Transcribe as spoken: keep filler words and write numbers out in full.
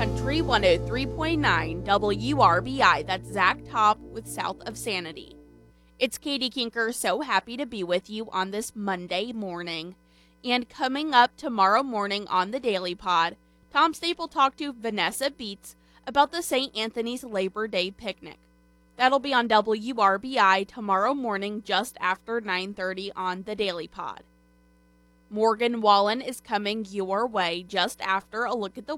Country one oh three point nine W R B I. That's Zach Top with South of Sanity. It's Katie Kinker, so happy to be with you on this Monday morning. And coming up tomorrow morning on the Daily Pod, Tom Staple talked to Vanessa Beats about the Saint Anthony's Labor Day picnic. That'll be on W R B I tomorrow morning just after nine thirty on the Daily Pod. Morgan Wallen is coming your way just after a look at the